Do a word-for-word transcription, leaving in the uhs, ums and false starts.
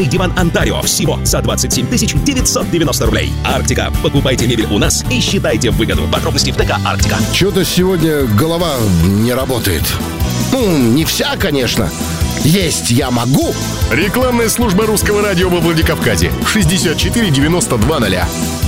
Двухспальный диван Онтарио всего за двадцать семь тысяч девятьсот девяносто рублей. Арктика. Покупайте мебель у нас и считайте выгоду. Подробности в ТК Арктика. Что-то сегодня голова не работает. Ну, не вся, конечно. Есть я могу. Рекламная служба русского радио во Владикавказе. шестьдесят четыре девяносто два ноля.